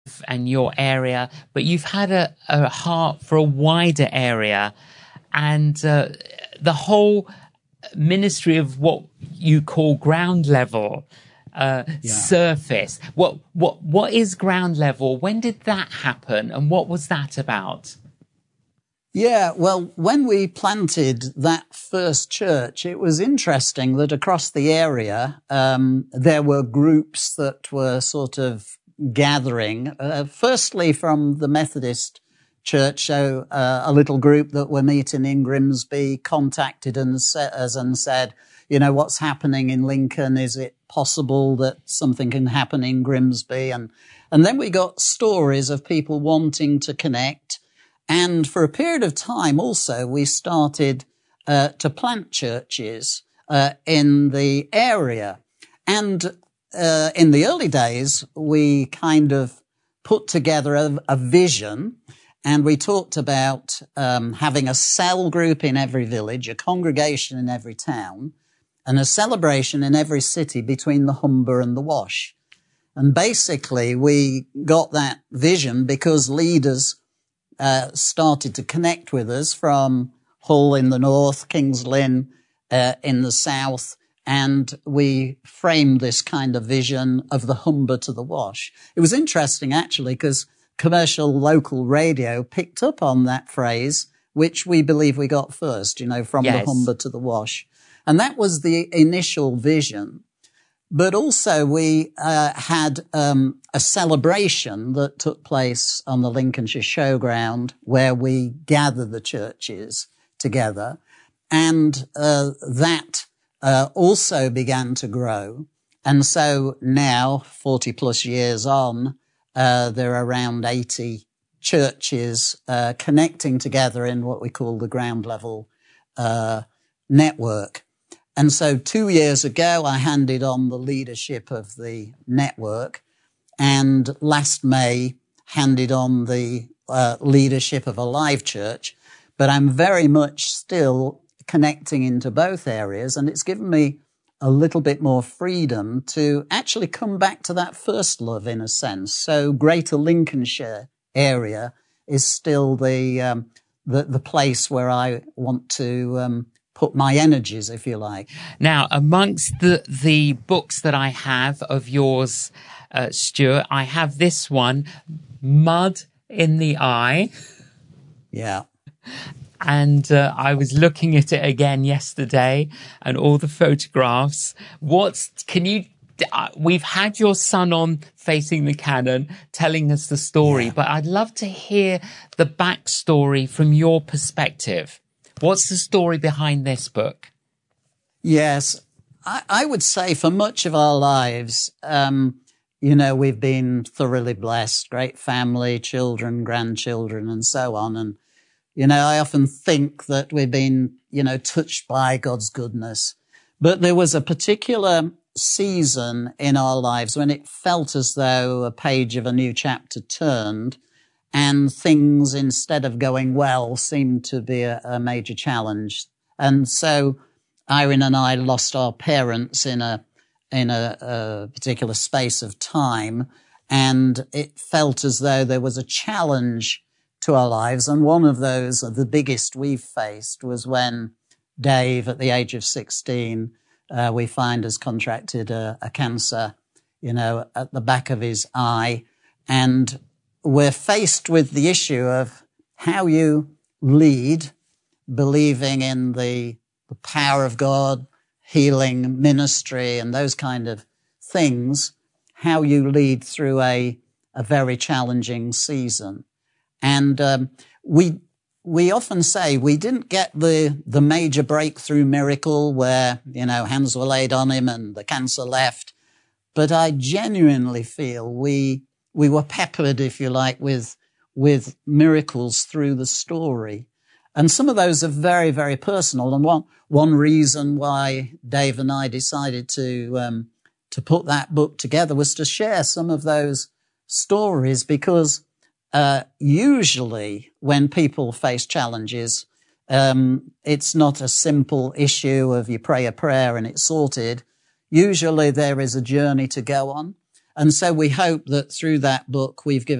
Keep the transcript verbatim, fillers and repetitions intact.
and your area, but you've had a, a heart for a wider area, and uh, the whole ministry of what you call ground level, uh, yeah. surface. What what what is ground level? When did that happen, and what was that about? Yeah, well, when we planted that first church, it was interesting that across the area, um, there were groups that were sort of gathering, uh, firstly from the Methodist Church. So uh, a little group that were meeting in Grimsby contacted us and said, you know, what's happening in Lincoln? Is it possible that something can happen in Grimsby? And, and then we got stories of people wanting to connect. And for a period of time also, we started uh, to plant churches uh, in the area. And uh, in the early days, we kind of put together a, a vision, and we talked about um, having a cell group in every village, a congregation in every town, and a celebration in every city between the Humber and the Wash. And basically, we got that vision because leaders Uh, started to connect with us from Hull in the north, Kings Lynn uh, in the south, and we framed this kind of vision of the Humber to the Wash. It was interesting, actually, because commercial local radio picked up on that phrase, which we believe we got first, you know, from yes. the Humber to the Wash. And that was the initial vision. But also we uh, had um, a celebration that took place on the Lincolnshire Showground where we gathered the churches together. And uh, that uh, also began to grow. And so now, forty plus years on, uh, there are around eighty churches uh, connecting together in what we call the ground level uh, network. And so two years ago, I handed on the leadership of the network, and last May handed on the uh, leadership of a live church. But I'm very much still connecting into both areas, and it's given me a little bit more freedom to actually come back to that first love in a sense. So Greater Lincolnshire area is still the um, the, the place where I want to um, put my energies, if you like. Now, amongst the, the books that I have of yours, uh, Stuart, I have this one, Mud in the Eye. Yeah. And uh, I was looking at it again yesterday and all the photographs. What's, can you, uh, we've had your son on Facing the Canon telling us the story, yeah. but I'd love to hear the backstory from your perspective. What's the story behind this book? Yes, I, I would say for much of our lives, um, you know, we've been thoroughly blessed, great family, children, grandchildren, and so on. And, you know, I often think that we've been, you know, touched by God's goodness. But there was a particular season in our lives when it felt as though a page of a new chapter turned, and things, instead of going well, seemed to be a, a major challenge. And so Irene and I lost our parents in a in a, a particular space of time, and it felt as though there was a challenge to our lives. And one of those, the biggest we've faced, was when Dave, at the age of sixteen, uh, we find has contracted a, a cancer, you know, at the back of his eye. And we're faced with the issue of how you lead, believing in the, the power of God, healing ministry, and those kind of things, how you lead through a, a very challenging season. And um, we we often say we didn't get the, the major breakthrough miracle where, you know, hands were laid on him and the cancer left. But I genuinely feel we we were peppered, if you like, with with miracles through the story. And some of those are very, very personal. And one one reason why Dave and I decided to um, to put that book together was to share some of those stories, because uh, usually when people face challenges, um, it's not a simple issue of you pray a prayer and it's sorted. Usually there is a journey to go on. And so we hope that through that book, we've given